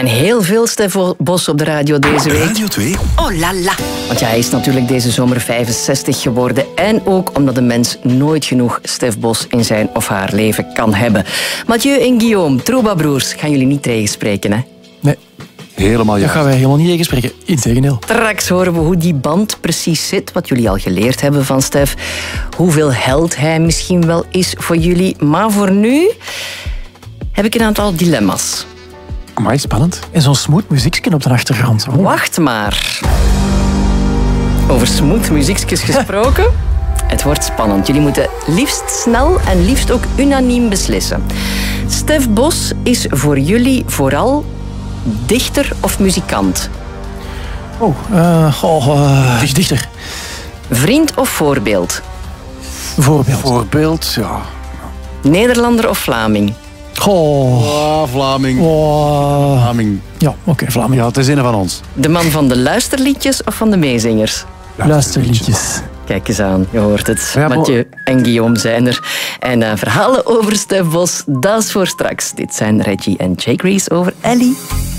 En heel veel Stef Bos op de radio deze week. Radio 2. Oh la la. Want ja, hij is natuurlijk deze zomer 65 geworden. En ook omdat een mens nooit genoeg Stef Bos in zijn of haar leven kan hebben. Mathieu en Guillaume, Trouba-broers, gaan jullie niet tegenspreken, hè? Nee. Helemaal Daar juist. gaan wij helemaal niet tegen spreken. Integendeel. Straks horen we hoe die band precies zit, wat jullie al geleerd hebben van Stef. Hoeveel held hij misschien wel is voor jullie. Maar voor nu heb ik een aantal dilemma's. Amai, spannend. En zo'n smooth muziekje op de achtergrond. Oh. Wacht maar. Over smooth muziekjes gesproken. Het wordt spannend. Jullie moeten liefst snel en liefst ook unaniem beslissen. Stef Bos is voor jullie vooral dichter of muzikant? Dichter. Vriend of voorbeeld? Voorbeeld. Voorbeeld, ja. Nederlander of Vlaming? Vlaming. Vlaming. Ja, oké, Vlaming. Ja, het is een van ons. De man van de luisterliedjes of van de meezingers? Luisterliedjes. Kijk eens aan, je hoort het. Ja, maar- Mathieu en Guillaume zijn er. En verhalen over Stef Bos, dat is voor straks. Dit zijn Reggie en Jake Reese over Ellie.